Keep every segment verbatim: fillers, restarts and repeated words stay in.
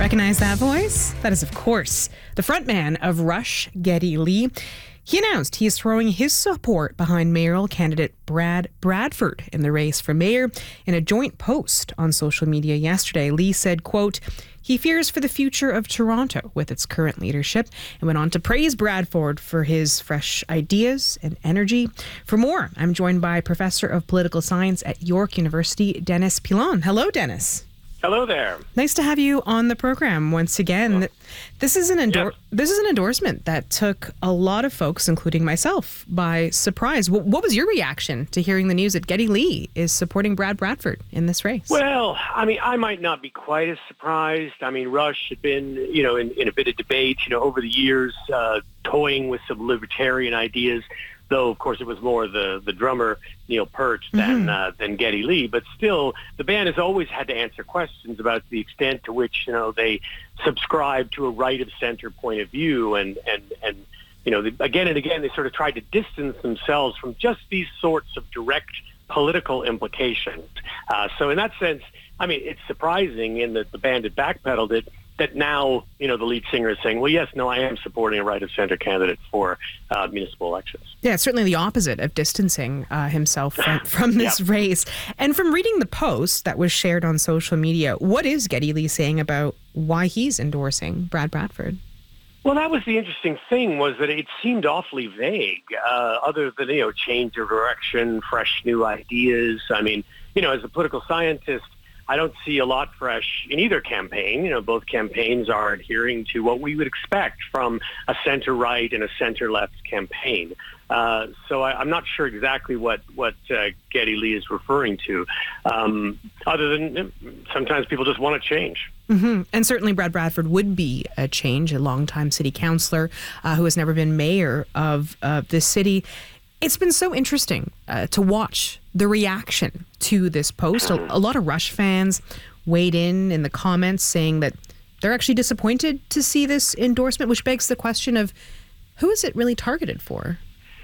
Recognize that voice? That is, of course, the frontman of Rush, Geddy Lee. He announced he is throwing his support behind mayoral candidate Brad Bradford in the race for mayor. In a joint post on social media yesterday, Lee said, quote, he fears for the future of Toronto with its current leadership, and went on to praise Bradford for his fresh ideas and energy. For more, I'm joined by Professor of Political Science at York University, Dennis Pilon. Hello, Dennis. Hello there. Nice to have you on the program once again. Well, this is an endor- yep. This is an endorsement that took a lot of folks, including myself, by surprise. W- what was your reaction to hearing the news that Geddy Lee is supporting Brad Bradford in this race? Well, I mean, I might not be quite as surprised. I mean, Rush had been, you know, in, in a bit of debate, you know, over the years, uh, toying with some libertarian ideas. Though, of course, it was more the, the drummer, Neil Peart, than mm-hmm. uh, than Geddy Lee. But still, the band has always had to answer questions about the extent to which, you know, they subscribe to a right-of-center point of view. And, and, and you know, the, again and again, they sort of tried to distance themselves from just these sorts of direct political implications. Uh, so in that sense, I mean, it's surprising in that the band had backpedaled it, that now, you know, the lead singer is saying, well, yes, no, I am supporting a right-of-center candidate for uh, municipal elections. Yeah, certainly the opposite of distancing uh, himself from, from this yeah. race. And from reading the post that was shared on social media, what is Geddy Lee saying about why he's endorsing Brad Bradford? Well, that was the interesting thing, was that it seemed awfully vague, uh, other than, you know, change of direction, fresh new ideas. I mean, you know, as a political scientist, I don't see a lot fresh in either campaign. You know, both campaigns are adhering to what we would expect from a center-right and a center-left campaign. Uh, so I, I'm not sure exactly what, what uh, Geddy Lee is referring to, um, other than sometimes people just want to change. Mm-hmm. And certainly Brad Bradford would be a change, a longtime city councillor uh, who has never been mayor of uh, this city. It's been so interesting uh, to watch the reaction to this post. A, a lot of Rush fans weighed in in the comments saying that they're actually disappointed to see this endorsement, which begs the question of who is it really targeted for?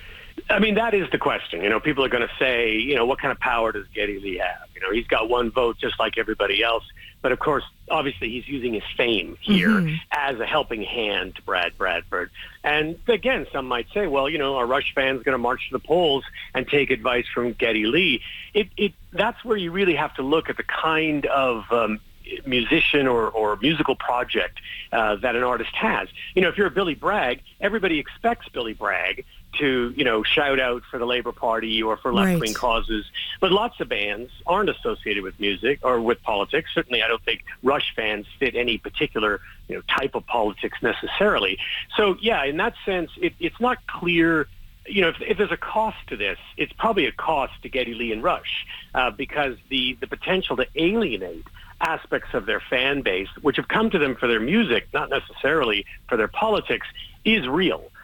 I mean, that is the question. You know, people are going to say, you know, what kind of power does Geddy Lee have? You know, he's got one vote just like everybody else. But, of course, obviously he's using his fame here mm-hmm. as a helping hand to Brad Bradford. And, again, some might say, well, you know, are Rush fans going to march to the polls and take advice from Geddy Lee? It, it, that's where you really have to look at the kind of um, musician or, or musical project uh, that an artist has. You know, if you're a Billy Bragg, everybody expects Billy Bragg to, you know, shout out for the Labour Party or for left-wing right. causes. But lots of bands aren't associated with music or with politics. Certainly, I don't think Rush fans fit any particular, you know, type of politics necessarily. So, yeah, in that sense, it, it's not clear. You know, if, if there's a cost to this, it's probably a cost to Geddy Lee and Rush uh, because the, the potential to alienate aspects of their fan base, which have come to them for their music, not necessarily for their politics, is real.